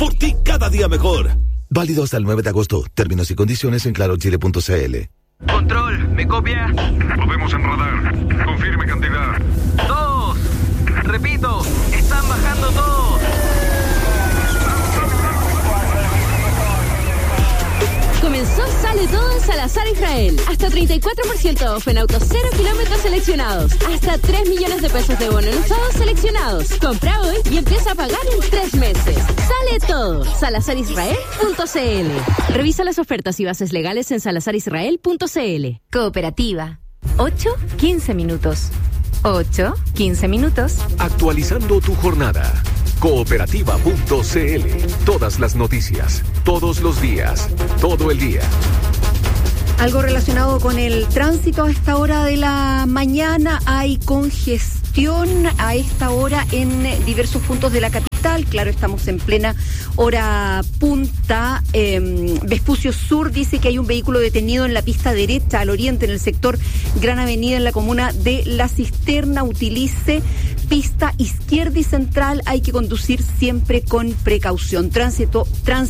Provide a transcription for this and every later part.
Por ti cada día mejor. Válido hasta el 9 de agosto. Términos y condiciones en clarochile.cl. Control, ¿me copia? Lo vemos en radar. Confirme cantidad. 2. Repito, están bajando todos. Comenzó Sale Todo en Salazar Israel. Hasta 34% off en autos 0 kilómetros seleccionados. Hasta 3 millones de pesos de bono en usados seleccionados. Compra hoy y empieza a pagar en 3 meses. Sale Todo. SalazarIsrael.cl. Revisa las ofertas y bases legales en SalazarIsrael.cl. Cooperativa. 8-15 minutos. 8-15 minutos. Actualizando tu jornada. Cooperativa.cl. Todas las noticias, todos los días, todo el día. Algo relacionado con el tránsito a esta hora de la mañana. Hay congestión a esta hora en diversos puntos de la capital. Claro, estamos en plena hora punta. Vespucio Sur dice que hay un vehículo detenido en la pista derecha al oriente, en el sector Gran Avenida, en la comuna de La Cisterna. Utilice pista izquierda y central. Hay que conducir siempre con precaución. Tránsito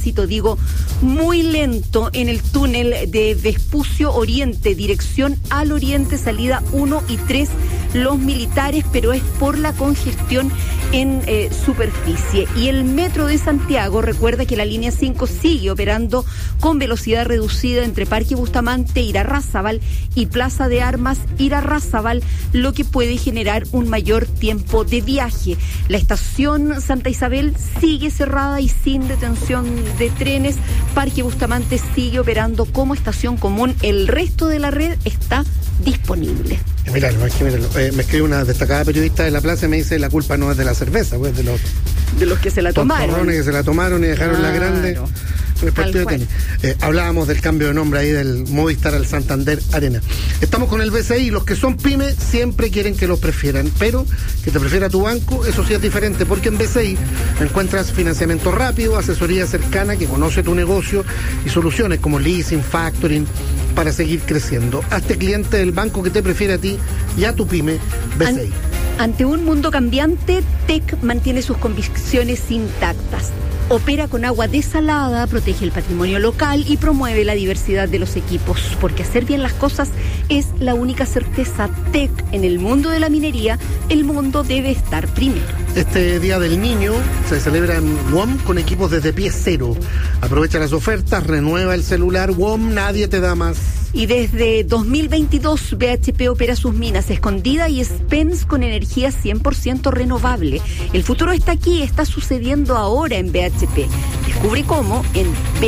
muy lento en el túnel de Vespucio Oriente, dirección al oriente, salida 1 y 3, Los Militares, pero es por la congestión en superficie. Y el metro de Santiago recuerda que la línea 5 sigue operando con velocidad reducida entre Parque Bustamante, Irarrázaval y Plaza de Armas, Irarrázaval, lo que puede generar un mayor tiempo de viaje. La estación Santa Isabel sigue cerrada y sin detención de trenes. Parque Bustamante sigue operando como estación común. El resto de la red está disponible. Míralo. Me escribe una destacada periodista de La Plaza y me dice: la culpa no es de la cerveza, pues de los que se la tomaron. Que se la tomaron y dejaron la grande. El partido de tenis. Hablábamos del cambio de nombre ahí del Movistar al Santander Arena. Estamos con el BCI. Los que son pymes siempre quieren que los prefieran, pero que te prefiera tu banco, eso sí es diferente, porque en BCI encuentras financiamiento rápido, asesoría cercana que conoce tu negocio y soluciones como leasing, factoring, para seguir creciendo. Hazte cliente del banco que te prefiere a ti y a tu pyme, BCI. Ante un mundo cambiante, TEC mantiene sus convicciones intactas. Opera con agua desalada, protege el patrimonio local y promueve la diversidad de los equipos, porque hacer bien las cosas es la única certeza. TEC, en el mundo de la minería, el mundo debe estar primero. Este Día del Niño se celebra en WOM con equipos desde pie cero. Aprovecha las ofertas, renueva el celular. WOM, nadie te da más. Y desde 2022, BHP opera sus minas Escondida y Spence con energía 100% renovable. El futuro está aquí, está sucediendo ahora en BHP. Descubre cómo en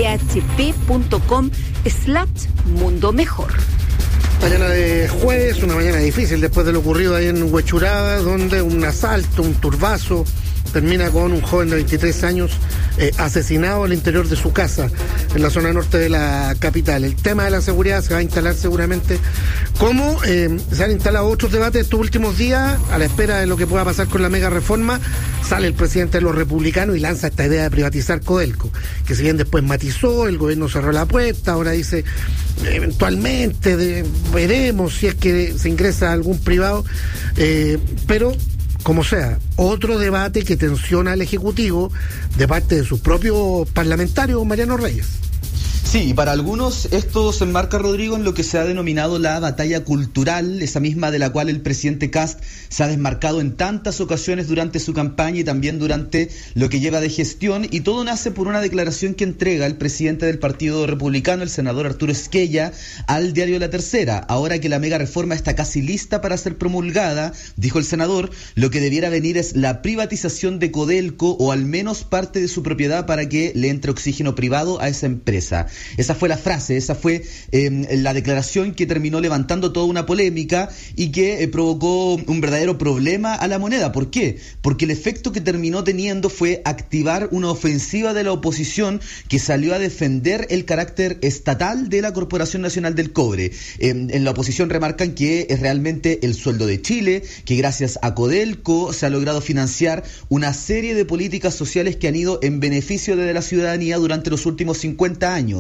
bhp.com/mundo mejor. Mañana de jueves, una mañana difícil después de lo ocurrido ahí en Huechuraba, donde un asalto, un turbazo, termina con un joven de 23 años asesinado al interior de su casa en la zona norte de la capital. El tema de la seguridad se va a instalar seguramente, como se han instalado otros debates estos últimos días a la espera de lo que pueda pasar con la mega reforma. Sale el presidente de los republicanos y lanza esta idea de privatizar Codelco, que si bien después matizó, el gobierno cerró la puerta, ahora dice eventualmente veremos si es que se ingresa a algún privado, pero como sea, otro debate que tensiona al Ejecutivo de parte de sus propios parlamentarios, Mariano Reyes. Sí, y para algunos esto se enmarca, Rodrigo, en lo que se ha denominado la batalla cultural, esa misma de la cual el presidente Kast se ha desmarcado en tantas ocasiones durante su campaña y también durante lo que lleva de gestión, y todo nace por una declaración que entrega el presidente del Partido Republicano, el senador Arturo Esquella, al diario La Tercera. Ahora que la mega reforma está casi lista para ser promulgada, dijo el senador, lo que debiera venir es la privatización de Codelco, o al menos parte de su propiedad, para que le entre oxígeno privado a esa empresa. Esa fue la frase, esa fue la declaración que terminó levantando toda una polémica y que provocó un verdadero problema a la moneda. ¿Por qué? Porque el efecto que terminó teniendo fue activar una ofensiva de la oposición que salió a defender el carácter estatal de la Corporación Nacional del Cobre. En la oposición remarcan que es realmente el sueldo de Chile, que gracias a Codelco se ha logrado financiar una serie de políticas sociales que han ido en beneficio de la ciudadanía durante los últimos 50 años.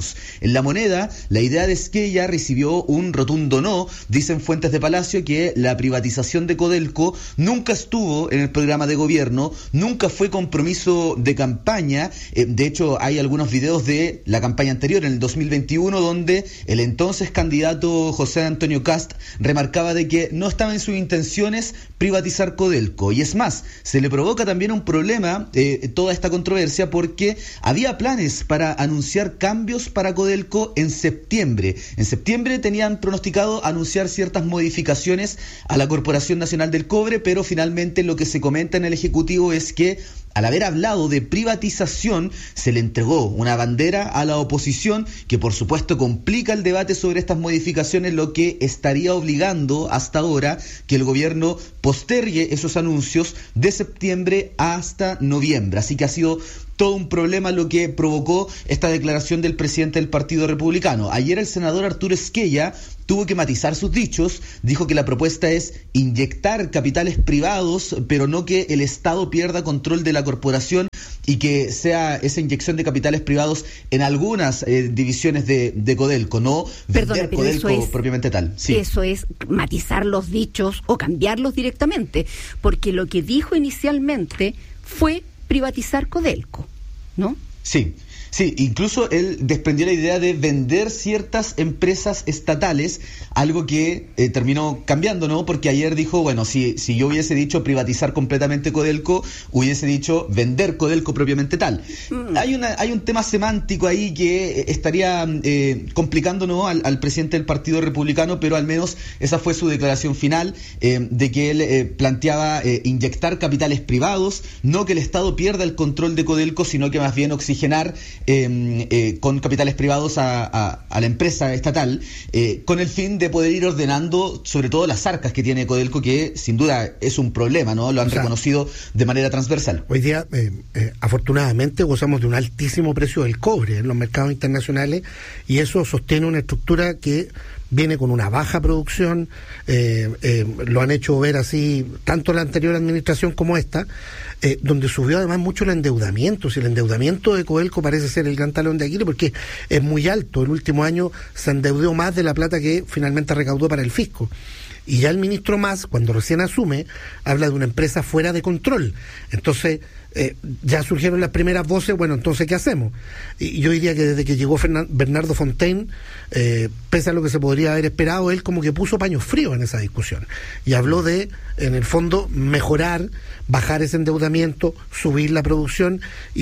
ciudadanos. En La Moneda, la idea de Esquella recibió un rotundo no. Dicen fuentes de Palacio que la privatización de Codelco nunca estuvo en el programa de gobierno, nunca fue compromiso de campaña. De hecho, hay algunos videos de la campaña anterior, en el 2021, donde el entonces candidato José Antonio Kast remarcaba de que no estaba en sus intenciones privatizar Codelco. Y es más, se le provoca también un problema toda esta controversia, porque había planes para anunciar cambios para Codelco en septiembre. En septiembre tenían pronosticado anunciar ciertas modificaciones a la Corporación Nacional del Cobre, pero finalmente lo que se comenta en el Ejecutivo es que al haber hablado de privatización, se le entregó una bandera a la oposición que por supuesto complica el debate sobre estas modificaciones, lo que estaría obligando hasta ahora que el gobierno postergue esos anuncios de septiembre hasta noviembre. Así que ha sido todo un problema lo que provocó esta declaración del presidente del Partido Republicano. Ayer el senador Arturo Esquella tuvo que matizar sus dichos, dijo que la propuesta es inyectar capitales privados, pero no que el Estado pierda control de la corporación y que sea esa inyección de capitales privados en algunas divisiones de Codelco, no vender Codelco propiamente tal. Sí. Eso es matizar los dichos o cambiarlos directamente, porque lo que dijo inicialmente fue privatizar Codelco, ¿no? Sí. Sí, incluso él desprendió la idea de vender ciertas empresas estatales, algo que terminó cambiando, ¿no? Porque ayer dijo, bueno, si yo hubiese dicho privatizar completamente Codelco, hubiese dicho vender Codelco propiamente tal. Hay un tema semántico ahí que estaría complicando, ¿no?, al presidente del Partido Republicano, pero al menos esa fue su declaración final, de que él planteaba inyectar capitales privados, no que el Estado pierda el control de Codelco, sino que más bien oxigenar con capitales privados a la empresa estatal, con el fin de poder ir ordenando sobre todo las arcas que tiene Codelco, que sin duda es un problema, ¿no? Lo han reconocido de manera transversal. Hoy día, afortunadamente, gozamos de un altísimo precio del cobre en los mercados internacionales, y eso sostiene una estructura que viene con una baja producción. Lo han hecho ver así tanto la anterior administración como esta, donde subió además mucho el endeudamiento. Si el endeudamiento de Codelco parece ser el gran talón de Aquiles, porque es muy alto. El último año se endeudó más de la plata que finalmente recaudó para el fisco. Y ya el ministro Mas, cuando recién asume, habla de una empresa fuera de control. Entonces, ya surgieron las primeras voces, bueno, entonces, ¿qué hacemos? Y yo diría que desde que llegó Bernardo Fontaine, pese a lo que se podría haber esperado, él como que puso paños fríos en esa discusión. Y habló de, en el fondo, mejorar, bajar ese endeudamiento, subir la producción, y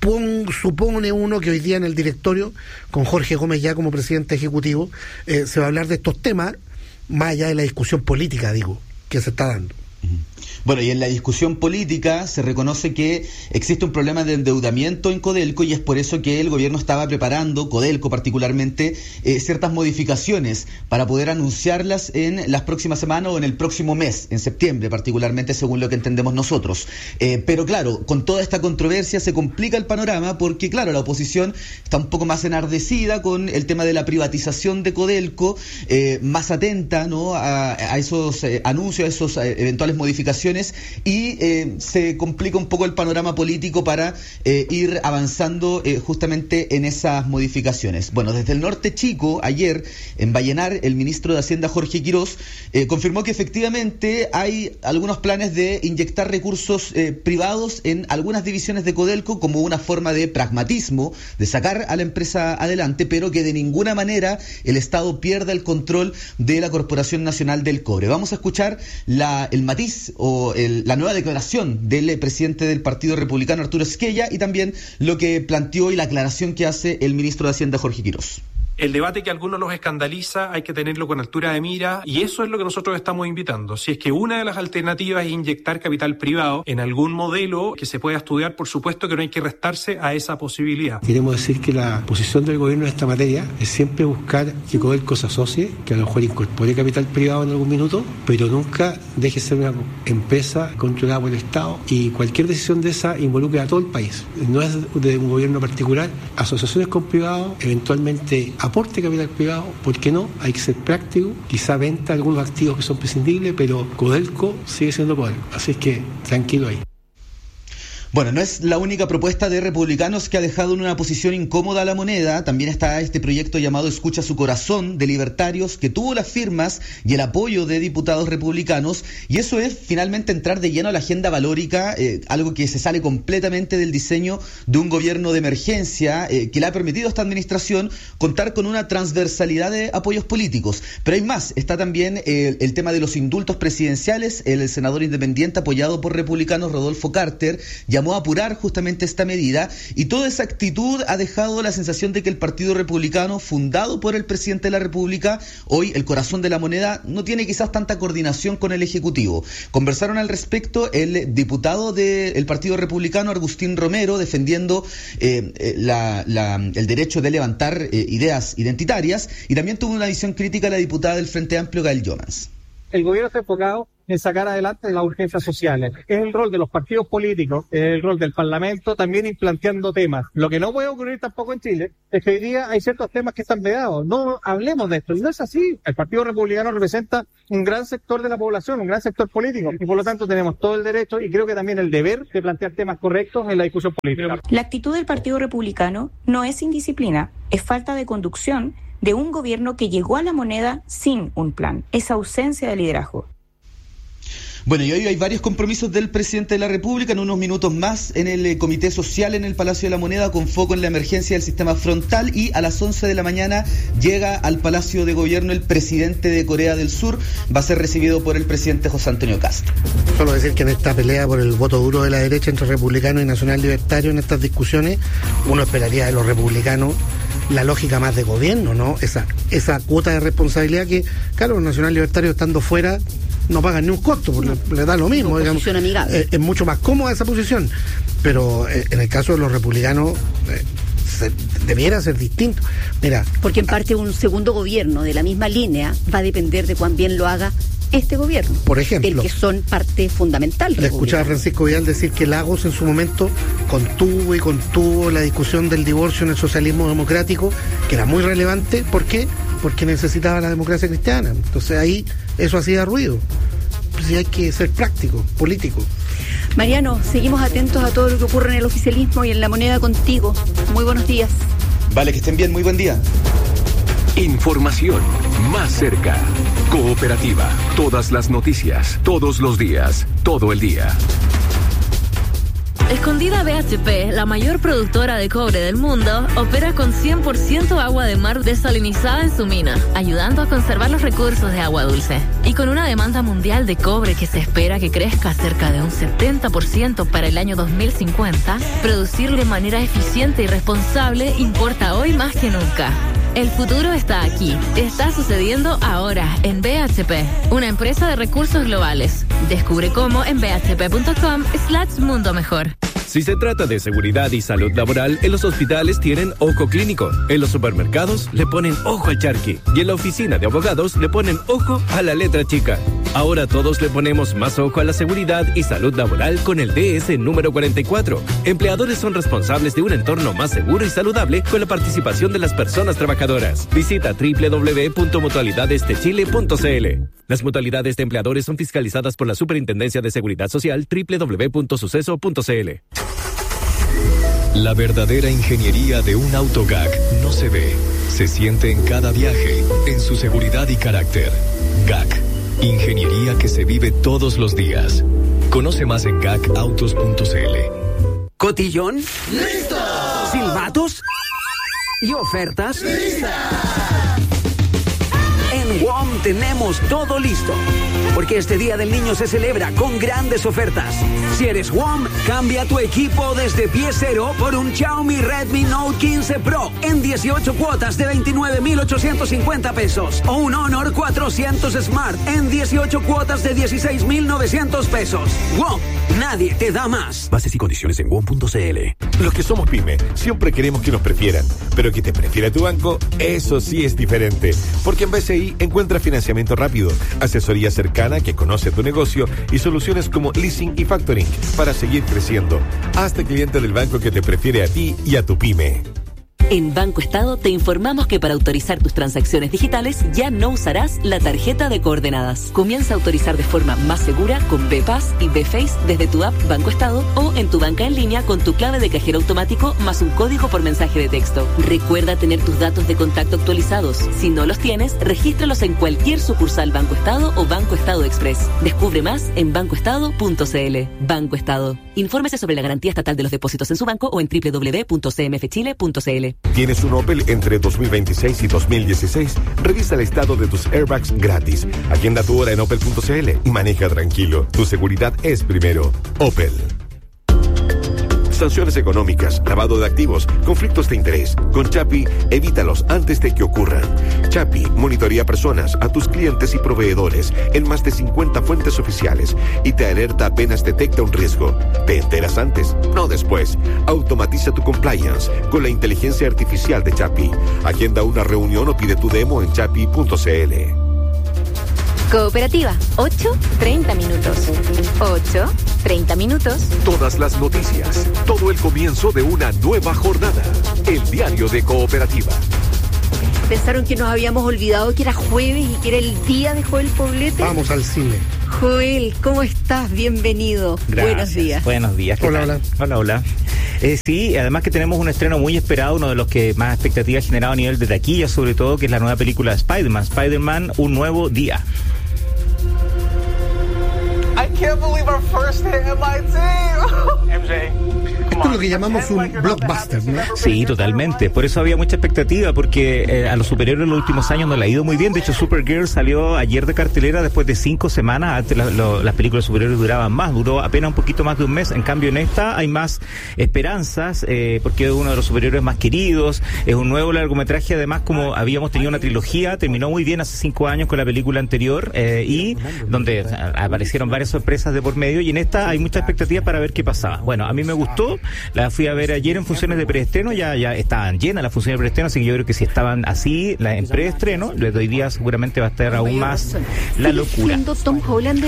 supone uno que hoy día en el directorio, con Jorge Gómez ya como presidente ejecutivo, se va a hablar de estos temas, más allá de la discusión política, digo, que se está dando. Bueno, y en la discusión política se reconoce que existe un problema de endeudamiento en Codelco, y es por eso que el gobierno estaba preparando, Codelco particularmente, ciertas modificaciones para poder anunciarlas en las próximas semanas o en el próximo mes, en septiembre particularmente, según lo que entendemos nosotros. Pero claro, con toda esta controversia se complica el panorama porque, claro, la oposición está un poco más enardecida con el tema de la privatización de Codelco, más atenta, ¿no?, a esos anuncios, a esas eventuales modificaciones, y se complica un poco el panorama político para ir avanzando justamente en esas modificaciones. Bueno, desde el Norte Chico, ayer en Vallenar, el ministro de Hacienda, Jorge Quirós, confirmó que efectivamente hay algunos planes de inyectar recursos privados en algunas divisiones de Codelco como una forma de pragmatismo, de sacar a la empresa adelante, pero que de ninguna manera el Estado pierda el control de la Corporación Nacional del Cobre. Vamos a escuchar el matiz o la nueva declaración del presidente del Partido Republicano, Arturo Esquella, y también lo que planteó y la aclaración que hace el ministro de Hacienda, Jorge Quirós. El debate que a algunos los escandaliza hay que tenerlo con altura de mira, y eso es lo que nosotros estamos invitando. Si es que una de las alternativas es inyectar capital privado en algún modelo que se pueda estudiar, por supuesto que no hay que restarse a esa posibilidad. Queremos decir que la posición del gobierno en esta materia es siempre buscar que Codelco se asocie, que a lo mejor incorpore capital privado en algún minuto, pero nunca deje de ser una empresa controlada por el Estado, y cualquier decisión de esa involucra a todo el país. No es de un gobierno particular. Asociaciones con privados, eventualmente aporte capital privado, ¿por qué no? Hay que ser práctico, quizá venta algunos activos que son prescindibles, pero Codelco sigue siendo Codelco, así es que tranquilo ahí. Bueno, no es la única propuesta de republicanos que ha dejado en una posición incómoda a la moneda. También está este proyecto llamado Escucha su corazón, de libertarios, que tuvo las firmas y el apoyo de diputados republicanos, y eso es finalmente entrar de lleno a la agenda valórica, algo que se sale completamente del diseño de un gobierno de emergencia que le ha permitido a esta administración contar con una transversalidad de apoyos políticos. Pero hay más, está también el tema de los indultos presidenciales. El senador independiente apoyado por republicanos, Rodolfo Carter, llamó a apurar justamente esta medida, y toda esa actitud ha dejado la sensación de que el Partido Republicano, fundado por el presidente de la República, hoy el corazón de la moneda, no tiene quizás tanta coordinación con el Ejecutivo. Conversaron al respecto el diputado del Partido Republicano, Agustín Romero, defendiendo el derecho de levantar ideas identitarias, y también tuvo una visión crítica la diputada del Frente Amplio, Gael Jomans. El gobierno está enfocado en sacar adelante las urgencias sociales. Es el rol de los partidos políticos, es el rol del Parlamento, también implanteando temas. Lo que no puede ocurrir tampoco en Chile es que hoy día hay ciertos temas que están vedados. No hablemos de esto, y no es así. El Partido Republicano representa un gran sector de la población, un gran sector político, y por lo tanto tenemos todo el derecho y creo que también el deber de plantear temas correctos en la discusión política. La actitud del Partido Republicano no es indisciplina, es falta de conducción de un gobierno que llegó a la moneda sin un plan, es ausencia de liderazgo. Bueno, y hoy hay varios compromisos del presidente de la República. En unos minutos más en el Comité Social en el Palacio de la Moneda, con foco en la emergencia del sistema frontal, y a las 11 de la mañana llega al Palacio de Gobierno el presidente de Corea del Sur. Va a ser recibido por el presidente José Antonio Cast. Solo decir que en esta pelea por el voto duro de la derecha entre republicanos y nacional libertario, en estas discusiones, uno esperaría de los republicanos la lógica más de gobierno, ¿no? Esa cuota de responsabilidad que, claro, los nacional libertarios estando fuera no pagan ni un costo, porque le da lo mismo, digamos. Es mucho más cómoda esa posición, pero en el caso de los republicanos debiera ser distinto. Mira, porque en parte un segundo gobierno de la misma línea va a depender de cuán bien lo haga este gobierno, por ejemplo, del que son parte fundamental. Le escuchaba a Francisco Vidal decir que Lagos en su momento contuvo la discusión del divorcio en el socialismo democrático, que era muy relevante. ¿Por qué? Porque necesitaba la democracia cristiana. Entonces ahí eso hacía ruido. Pues hay que ser práctico, político. Mariano, seguimos atentos a todo lo que ocurre en el oficialismo y en la moneda contigo. Muy buenos días. Vale, que estén bien, muy buen día. Información más cerca. Cooperativa. Todas las noticias, todos los días, todo el día. Escondida BHP, la mayor productora de cobre del mundo, opera con 100% agua de mar desalinizada en su mina, ayudando a conservar los recursos de agua dulce. Y con una demanda mundial de cobre que se espera que crezca cerca de un 70% para el año 2050, producir de manera eficiente y responsable importa hoy más que nunca. El futuro está aquí, está sucediendo ahora en BHP, una empresa de recursos globales. Descubre cómo en bhp.com/mundo mejor. Si se trata de seguridad y salud laboral, en los hospitales tienen ojo clínico, en los supermercados le ponen ojo al charqui y en la oficina de abogados le ponen ojo a la letra chica. Ahora todos le ponemos más ojo a la seguridad y salud laboral con el DS número 44. Empleadores son responsables de un entorno más seguro y saludable con la participación de las personas trabajadoras. Visita www.mutualidadesdechile.cl. Las mutualidades de empleadores son fiscalizadas por la Superintendencia de Seguridad Social, www.suceso.cl. La verdadera ingeniería de un auto GAC no se ve, se siente en cada viaje, en su seguridad y carácter. GAC, ingeniería que se vive todos los días. Conoce más en gacautos.cl. ¿Cotillón? ¡Listo! ¿Silbatos? ¿Y ofertas? ¡Lista! En WOM tenemos todo listo, porque este Día del Niño se celebra con grandes ofertas. Si eres WOM, cambia tu equipo desde pie cero por un Xiaomi Redmi Note 15 Pro en 18 cuotas de 29,850 pesos o un Honor 400 Smart en 18 cuotas de 16,900 pesos. WOM, nadie te da más. Bases y condiciones en WOM.cl. Los que somos pyme siempre queremos que nos prefieran, pero que te prefiera tu banco, eso sí es diferente, porque en BCI encuentra financiamiento rápido, asesoría cercana que conoce tu negocio y soluciones como leasing y factoring para seguir creciendo. Hazte cliente del banco que te prefiere a ti y a tu pyme. En Banco Estado te informamos que para autorizar tus transacciones digitales ya no usarás la tarjeta de coordenadas. Comienza a autorizar de forma más segura con BPass y BFace desde tu app Banco Estado o en tu banca en línea con tu clave de cajero automático más un código por mensaje de texto. Recuerda tener tus datos de contacto actualizados. Si no los tienes, regístralos en cualquier sucursal Banco Estado o Banco Estado Express. Descubre más en bancoestado.cl. Banco Estado. Infórmese sobre la garantía estatal de los depósitos en su banco o en www.cmfchile.cl. ¿Tienes un Opel entre 2026 y 2016? Revisa el estado de tus airbags gratis. Agenda tu hora en opel.cl y maneja tranquilo. Tu seguridad es primero. Opel. Sanciones económicas, lavado de activos, conflictos de interés. Con Chapi, evítalos antes de que ocurran. Chapi monitorea personas, a tus clientes y proveedores en más de 50 fuentes oficiales y te alerta apenas detecta un riesgo. Te enteras antes, no después. Automatiza tu compliance con la inteligencia artificial de Chapi. Agenda una reunión o pide tu demo en chapi.cl. Cooperativa, 8:30 minutos. 8:30 minutos. Todas las noticias, todo el comienzo de una nueva jornada. El diario de Cooperativa. Pensaron que nos habíamos olvidado que era jueves y que era el día de Joel Poblete. Vamos al cine. Joel, ¿cómo estás? Bienvenido. Gracias. Buenos días. Buenos días. Hola. Sí, además que tenemos un estreno muy esperado, uno de los que más expectativas ha generado a nivel de taquilla, sobre todo, que es la nueva película de Spider-Man. Spider-Man, Un Nuevo Día. I can't believe our first hit MIT. MJ. Esto es lo que llamamos un blockbuster, ¿no? Sí, totalmente. Por eso había mucha expectativa, porque a los superhéroes en los últimos años no le ha ido muy bien. De hecho, Supergirl salió ayer de cartelera después de 5 semanas. Antes las películas de superhéroes duraban más, duró apenas un poquito más de un mes. En cambio, en esta hay más esperanzas, porque es uno de los superhéroes más queridos. Es un nuevo largometraje, además, como habíamos tenido una trilogía, terminó muy bien hace 5 años con la película anterior, y donde aparecieron varias sorpresas de por medio, y en esta hay mucha expectativa para ver qué pasaba. Bueno, a mí me gustó. La fui a ver ayer en funciones de preestreno, ya estaban llenas las funciones de preestreno, así que yo creo que si estaban así en preestreno, hoy día seguramente va a estar aún más la locura. Tom Holland,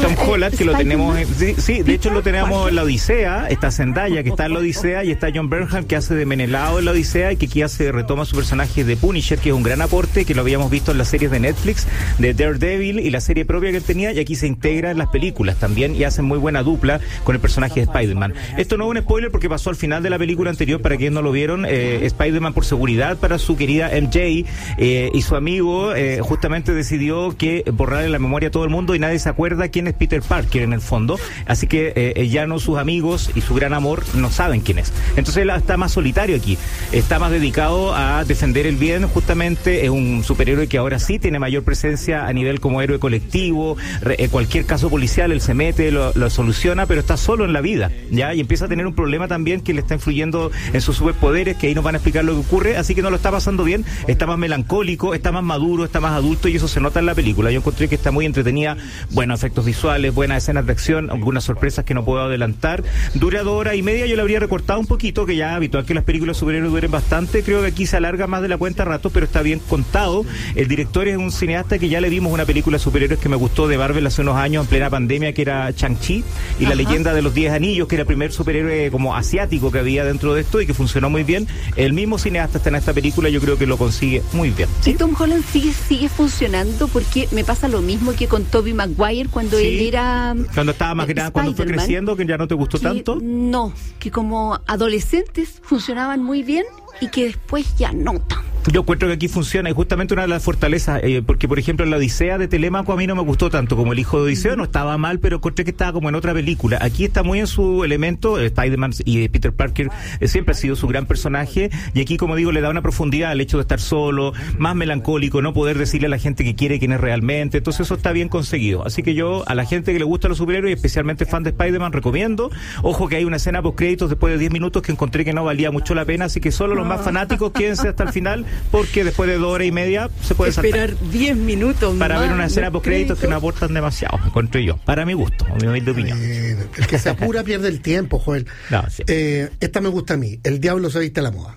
que lo tenemos, sí, de hecho lo tenemos en La Odisea. Está Zendaya, que está en La Odisea, y está John Bernthal, que hace de Menelao en La Odisea, y que aquí retoma su personaje de Punisher, que es un gran aporte, que lo habíamos visto en las series de Netflix, de Daredevil y la serie propia que él tenía, y aquí se integra en las películas también, y hacen muy buena dupla con el personaje de Spider-Man. Esto no es un spoiler porque pasó al final de la película anterior, para quienes no lo vieron. Spider-Man, por seguridad para su querida MJ, y su amigo, justamente decidió que borrarle la memoria a todo el mundo y nadie se acuerda quién es Peter Parker en el fondo, así que ya no sus amigos y su gran amor no saben quién es. Entonces él está más solitario aquí, está más dedicado a defender el bien. Justamente es un superhéroe que ahora sí tiene mayor presencia a nivel como héroe colectivo. Cualquier caso policial él se mete, lo soluciona, pero está solo en la vida, ¿ya? Y empieza a tener un problema también que le está influyendo en sus superpoderes, que ahí nos van a explicar lo que ocurre, así que no lo está pasando bien, está más melancólico, está más maduro, está más adulto, y eso se nota en la película. Yo encontré que está muy entretenida, buenos efectos visuales, buenas escenas de acción, algunas sorpresas que no puedo adelantar. Dura 2 horas y media, yo la habría recortado un poquito, que ya es habitual que las películas superhéroes duren bastante. Creo que aquí se alarga más de la cuenta a rato, pero está bien contado. El director es un cineasta que ya le vimos una película de superhéroes que me gustó de Marvel hace unos años, en plena pandemia, que era Shang-Chi y la leyenda de los 10 anillos, que era el primer superhéroe como asiático que había dentro de esto y que funcionó muy bien. El mismo cineasta está en esta película, yo creo que lo consigue muy bien. ¿Sí? Tom Holland sigue funcionando, porque me pasa lo mismo que con Tobey Maguire cuando él era... Cuando estaba más grande, cuando fue creciendo, que ya no te gustó tanto. No, que como adolescentes funcionaban muy bien y que después ya no tanto. Yo encuentro que aquí funciona, y justamente una de las fortalezas, porque por ejemplo en La Odisea de Telemaco a mí no me gustó tanto como El Hijo de Odiseo, no estaba mal, pero encontré que estaba como en otra película. Aquí está muy en su elemento. Spider-Man y Peter Parker siempre ha sido su gran personaje, y aquí, como digo, le da una profundidad al hecho de estar solo, más melancólico, no poder decirle a la gente que quiere quién es realmente. Entonces eso está bien conseguido, así que yo, a la gente que le gusta los superhéroes y especialmente fan de Spider-Man, recomiendo. Ojo que hay una escena post créditos después de 10 minutos que encontré que no valía mucho la pena, así que solo los más fanáticos quédense hasta el final, porque después de 2 horas y media se puede esperar 10 minutos para más, ver una escena post créditos que no aportan demasiado, encuentro yo, para mi gusto, mi humilde opinión. El que se apura pierde el tiempo, Joel. No, sí. Esta me gusta a mí. El diablo se viste a la moda.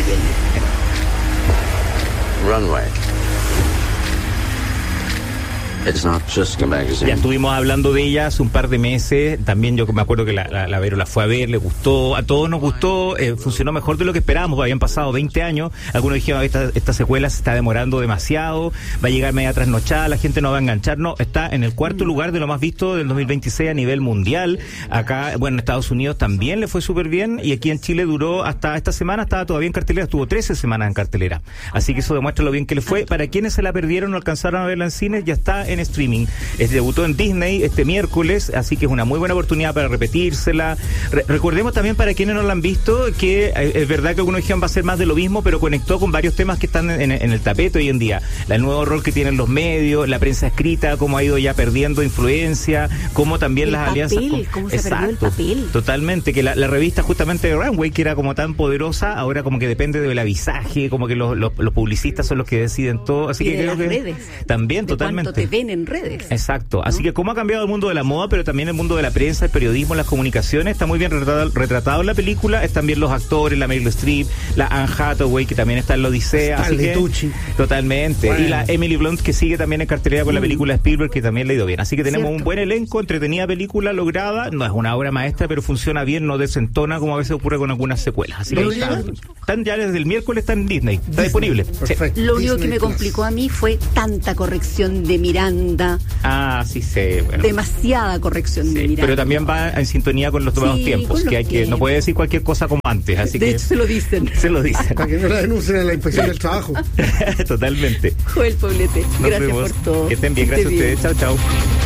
Runway. Ya estuvimos hablando de ella hace un par de meses. También yo me acuerdo que la Vero la fue a ver, le gustó, a todos nos gustó, funcionó mejor de lo que esperábamos. Habían pasado 20 años. Algunos dijeron, esta secuela se está demorando demasiado, va a llegar media trasnochada, la gente no va a enganchar. No, está en el cuarto lugar de lo más visto del 2026 a nivel mundial. Acá, bueno, en Estados Unidos también le fue súper bien, y aquí en Chile duró hasta esta semana, estaba todavía en cartelera, estuvo 13 semanas en cartelera. Así que eso demuestra lo bien que le fue. Para quienes se la perdieron, no alcanzaron a verla en cines, ya está en streaming. Debutó en Disney este miércoles, así que es una muy buena oportunidad para repetírsela. Recordemos también, para quienes no la han visto, que es verdad que algunos dijeron va a ser más de lo mismo, pero conectó con varios temas que están en el tapete hoy en día. El nuevo rol que tienen los medios, la prensa escrita, cómo ha ido ya perdiendo influencia, cómo también las alianzas... Cómo se perdió el papel. Totalmente, que la revista justamente de Runway, que era como tan poderosa, ahora como que depende del avisaje, como que los publicistas son los que deciden todo, así y que de creo las que... redes. También, De totalmente. cuánto te ven en redes. Exacto, así que cómo ha cambiado el mundo de la moda, pero también el mundo de la prensa, el periodismo, las comunicaciones, está muy bien retratado en la película. Están bien los actores, la Meryl Streep, la Anne Hathaway, que también está en la Odisea, así que Tucci. totalmente, Bueno. y la Emily Blunt, que sigue también en cartelera con la película Spielberg, que también le ha ido bien, así que tenemos un buen elenco, entretenida película lograda, no es una obra maestra, pero funciona bien, no desentona como a veces ocurre con algunas secuelas, así que están ya desde el miércoles, está en Disney, está disponible. Perfecto. Lo único que Disney me Plus. complicó a mí fue tanta corrección de Miranda, Sí sé, bueno. demasiada corrección de Miranda. Pero también va en sintonía con los nuevos tiempos, con que los hay que no puede decir cualquier cosa como antes, así de que hecho se lo dicen. se lo dicen. Para que no la denuncien a la inspección del trabajo. Totalmente. Joel Poblete, Nos gracias vemos. por todo. Que estén bien, gracias a ustedes. Chao, chao.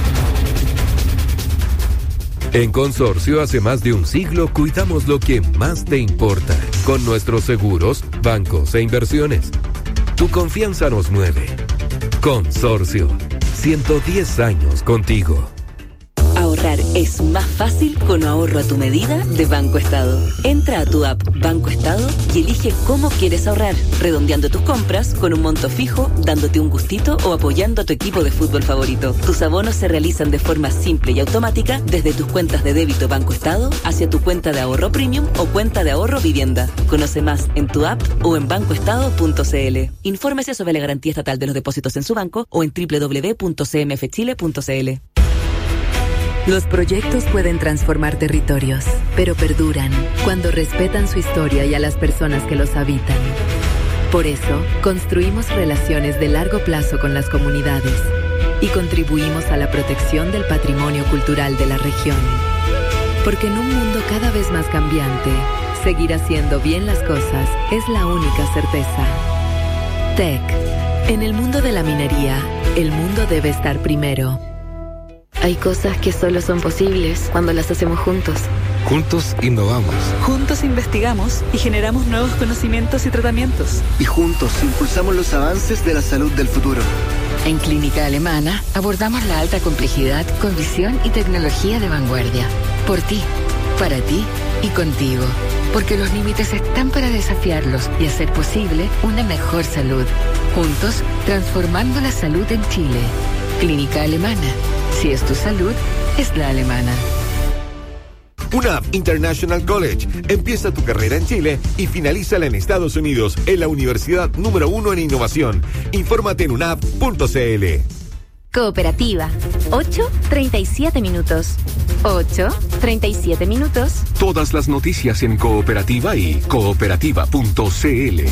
En Consorcio hace más de un siglo cuidamos lo que más te importa con nuestros seguros, bancos e inversiones. Tu confianza nos mueve. Consorcio, 110 años contigo. Ahorrar es más fácil con ahorro a tu medida de Banco Estado. Entra a tu app Banco Estado y elige cómo quieres ahorrar, redondeando tus compras con un monto fijo, dándote un gustito o apoyando a tu equipo de fútbol favorito. Tus abonos se realizan de forma simple y automática desde tus cuentas de débito Banco Estado hacia tu cuenta de ahorro premium o cuenta de ahorro vivienda. Conoce más en tu app o en bancoestado.cl. Infórmese sobre la garantía estatal de los depósitos en su banco o en www.cmfchile.cl. Los proyectos pueden transformar territorios, pero perduran cuando respetan su historia y a las personas que los habitan. Por eso, construimos relaciones de largo plazo con las comunidades y contribuimos a la protección del patrimonio cultural de la región. Porque en un mundo cada vez más cambiante, seguir haciendo bien las cosas es la única certeza. TEC. En el mundo de la minería, el mundo debe estar primero. Hay cosas que solo son posibles cuando las hacemos juntos. Juntos innovamos. Juntos investigamos y generamos nuevos conocimientos y tratamientos. Y juntos impulsamos los avances de la salud del futuro. En Clínica Alemana abordamos la alta complejidad con visión y tecnología de vanguardia. Por ti, para ti y contigo. Porque los límites están para desafiarlos y hacer posible una mejor salud. Juntos, transformando la salud en Chile. Clínica Alemana. Si es tu salud, es la alemana. UNAV International College. Empieza tu carrera en Chile y finalízala en Estados Unidos en la universidad número 1 en innovación. Infórmate en unav.cl. Cooperativa. 8:37 minutos. 8:37 minutos. Todas las noticias en Cooperativa y cooperativa.cl.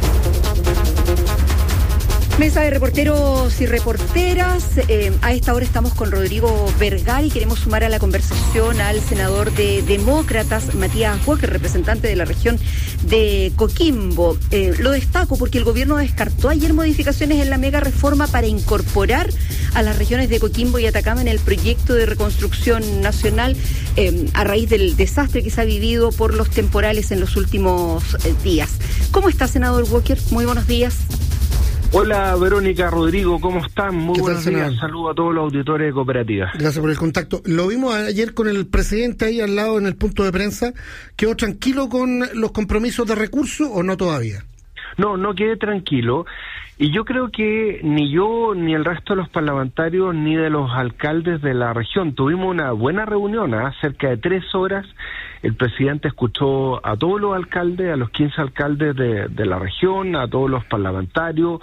Mesa de reporteros y reporteras. A esta hora estamos con Rodrigo Vergara y queremos sumar a la conversación al senador de Demócratas, Matías Walker, representante de la región de Coquimbo. Lo destaco porque el gobierno descartó ayer modificaciones en la mega reforma para incorporar a las regiones de Coquimbo y Atacama en el proyecto de reconstrucción nacional a raíz del desastre que se ha vivido por los temporales en los últimos días. ¿Cómo está, senador Walker? Muy buenos días. Hola Verónica, Rodrigo, ¿cómo están? Muy buenos días, senador? saludos a todos los auditores de Cooperativa. Gracias por el contacto. Lo vimos ayer con el presidente ahí al lado en el punto de prensa. ¿Quedó tranquilo con los compromisos de recursos o no todavía? No quedé tranquilo. Y yo creo que ni yo, ni el resto de los parlamentarios, ni de los alcaldes de la región tuvimos una buena reunión, cerca de 3 horas. El presidente escuchó a todos los alcaldes, a los 15 alcaldes de la región, a todos los parlamentarios,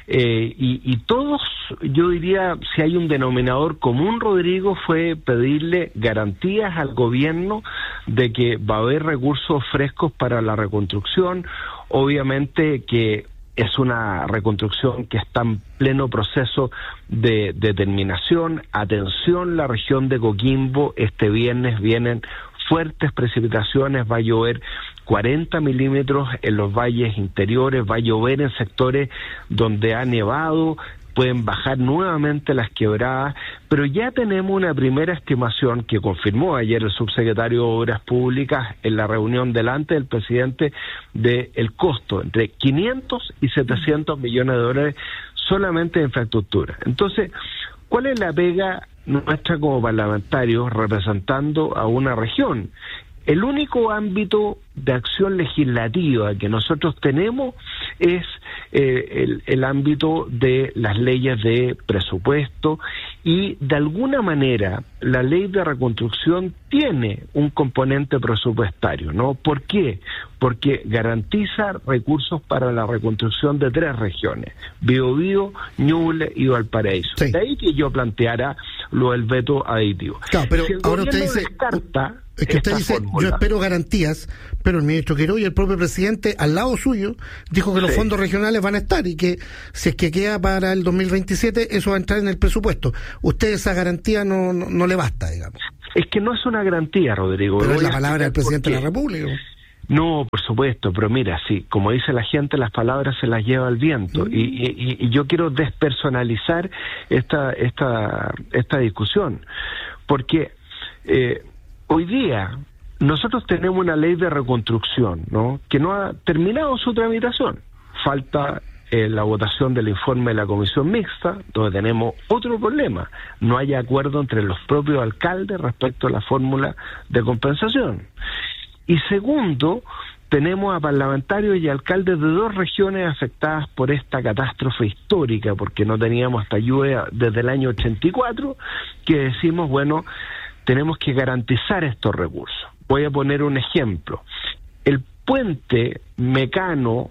y todos, yo diría, si hay un denominador común, Rodrigo, fue pedirle garantías al gobierno de que va a haber recursos frescos para la reconstrucción. Obviamente que es una reconstrucción que está en pleno proceso de determinación. Atención, la región de Coquimbo, este viernes vienen fuertes precipitaciones, va a llover 40 milímetros en los valles interiores, va a llover en sectores donde ha nevado, pueden bajar nuevamente las quebradas, pero ya tenemos una primera estimación que confirmó ayer el subsecretario de Obras Públicas en la reunión delante del presidente del costo entre 500 y 700 millones de dólares solamente de infraestructura. Entonces, ¿cuál es la pega nuestra como parlamentarios representando a una región? El único ámbito de acción legislativa que nosotros tenemos es el ámbito de las leyes de presupuesto, y de alguna manera la ley de reconstrucción tiene un componente presupuestario, ¿no? ¿Por qué? Porque garantiza recursos para la reconstrucción de 3 regiones, Biobío, Ñuble y Valparaíso. Sí. De ahí que yo planteara lo del veto aditivo. Claro, pero si el ahora usted gobierno dice... descarta Es que usted dice, yo espero garantías, pero el ministro Quirós y el propio presidente, al lado suyo, dijo que los fondos regionales van a estar y que si es que queda para el 2027, eso va a entrar en el presupuesto. Usted esa garantía no le basta, digamos. Es que no es una garantía, Rodrigo. Pero es la palabra del presidente de la República. No, por supuesto, pero mira, sí, como dice la gente, las palabras se las lleva el viento, y yo quiero despersonalizar esta discusión, porque hoy día nosotros tenemos una ley de reconstrucción, ¿no?, que no ha terminado su tramitación. Falta la votación del informe de la comisión mixta, donde tenemos otro problema: no hay acuerdo entre los propios alcaldes respecto a la fórmula de compensación. Y segundo, tenemos a parlamentarios y alcaldes de 2 regiones afectadas por esta catástrofe histórica, porque no teníamos hasta lluvia desde el año 84, que decimos, bueno, tenemos que garantizar estos recursos. Voy a poner un ejemplo. El puente Mecano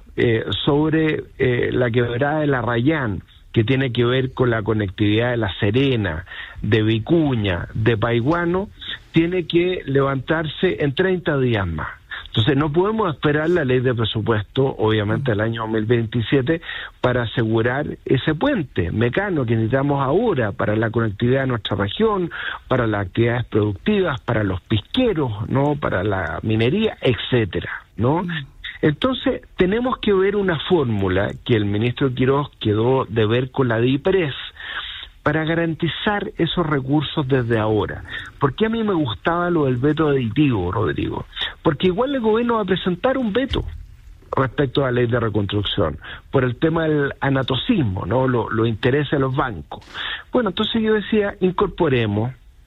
sobre la quebrada de La Rayán, que tiene que ver con la conectividad de La Serena, de Vicuña, de Paiguano, tiene que levantarse en 30 días más. Entonces no podemos esperar la ley de presupuesto, obviamente del año 2027, para asegurar ese puente Mecano que necesitamos ahora para la conectividad de nuestra región, para las actividades productivas, para los pisqueros, ¿no?, para la minería, etcétera, ¿no? Entonces tenemos que ver una fórmula que el ministro Quirós quedó de ver con la DIPRES para garantizar esos recursos desde ahora. ¿Por qué a mí me gustaba lo del veto aditivo, Rodrigo? Porque igual el gobierno va a presentar un veto respecto a la ley de reconstrucción, por el tema del anatocismo, ¿no?, los intereses de los bancos. Bueno, entonces yo decía, incorporemos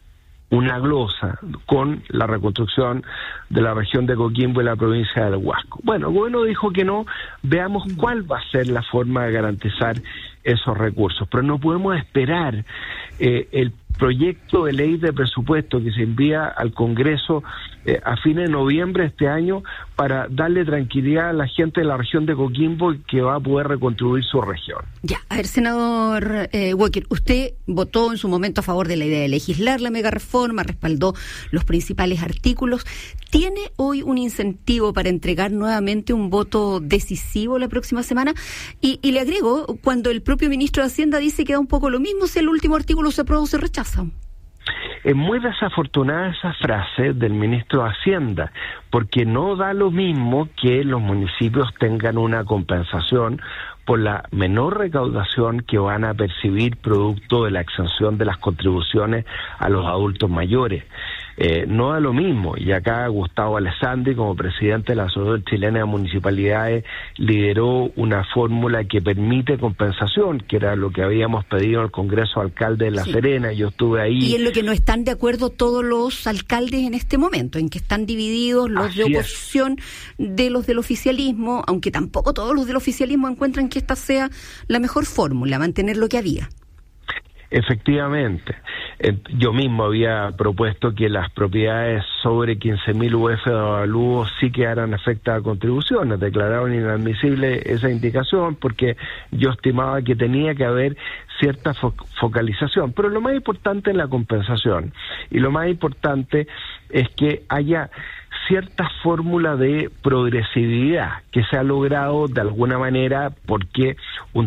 una glosa con la reconstrucción de la región de Coquimbo y la provincia del Huasco. Bueno, el gobierno dijo que no, veamos cuál va a ser la forma de garantizar esos recursos, pero no podemos esperar el proyecto de ley de presupuesto que se envía al Congreso a fines de noviembre de este año para darle tranquilidad a la gente de la región de Coquimbo que va a poder reconstruir su región. Ya, a ver, senador Walker, usted votó en su momento a favor de la idea de legislar la mega reforma, respaldó los principales artículos. ¿Tiene hoy un incentivo para entregar nuevamente un voto decisivo la próxima semana? Y le agrego, cuando el propio ministro de Hacienda dice que da un poco lo mismo si el último artículo se aprueba o se rechaza. Es muy desafortunada esa frase del ministro de Hacienda, porque no da lo mismo que los municipios tengan una compensación por la menor recaudación que van a percibir producto de la exención de las contribuciones a los adultos mayores. No da lo mismo, y acá Gustavo Alessandri, como presidente de la Asociación Chilena de Municipalidades, lideró una fórmula que permite compensación, que era lo que habíamos pedido al Congreso de Alcaldes de La Serena. Yo estuve ahí. Y en lo que no están de acuerdo todos los alcaldes en este momento, en que están divididos los de oposición de los del oficialismo, aunque tampoco todos los del oficialismo encuentran que esta sea la mejor fórmula, mantener lo que había. Efectivamente. Yo mismo había propuesto que las propiedades sobre 15.000 UF de avalúo sí quedaran afectadas a contribuciones. Declararon inadmisible esa indicación porque yo estimaba que tenía que haber cierta focalización. Pero lo más importante es la compensación. Y lo más importante es que haya cierta fórmula de progresividad que se ha logrado de alguna manera porque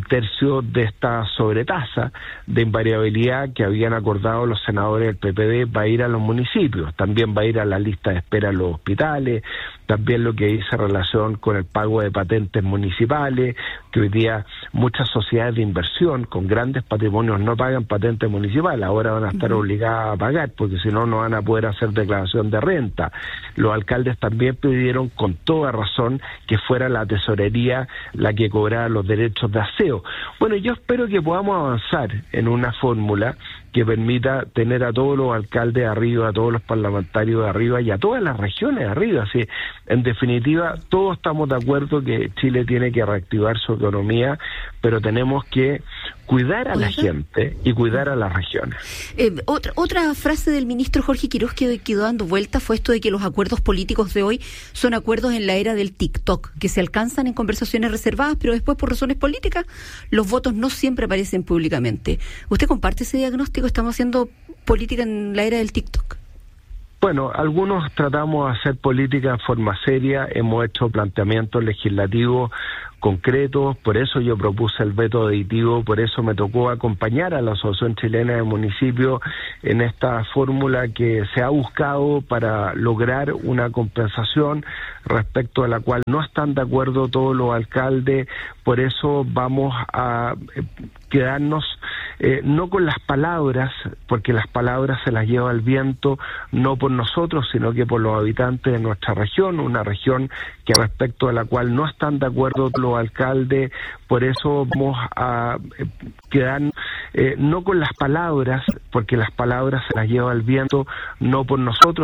1/3 de esta sobretasa de invariabilidad que habían acordado los senadores del PPD va a ir a los municipios, también va a ir a la lista de espera en los hospitales, también lo que dice relación con el pago de patentes municipales, que hoy día muchas sociedades de inversión con grandes patrimonios no pagan patentes municipales, ahora van a estar obligadas a pagar porque si no, no van a poder hacer declaración de renta. Los alcaldes también pidieron con toda razón que fuera la tesorería la que cobrara los derechos de aseo. Bueno, yo espero que podamos avanzar en una fórmula que permita tener a todos los alcaldes arriba, a todos los parlamentarios de arriba y a todas las regiones de arriba. Así, en definitiva, todos estamos de acuerdo que Chile tiene que reactivar su economía, pero tenemos que cuidar a la gente y cuidar a las regiones. Otra frase del ministro Jorge Quiroz que quedó dando vuelta fue esto de que los acuerdos políticos de hoy son acuerdos en la era del TikTok, que se alcanzan en conversaciones reservadas, pero después por razones políticas los votos no siempre aparecen públicamente. ¿Usted comparte ese diagnóstico? ¿Estamos haciendo política en la era del TikTok? Bueno, algunos tratamos de hacer política en forma seria, hemos hecho planteamientos legislativos concretos, por eso yo propuse el veto aditivo, por eso me tocó acompañar a la Asociación Chilena de Municipios en esta fórmula que se ha buscado para lograr una compensación respecto a la cual no están de acuerdo todos los alcaldes, por eso vamos a quedarnos no con las palabras, porque las palabras se las lleva el viento, no por nosotros, sino que por los habitantes de nuestra región, una región que respecto a la cual no están de acuerdo los alcaldes, por eso vamos a quedarnos no con las palabras, porque las palabras se las lleva el viento, no por nosotros,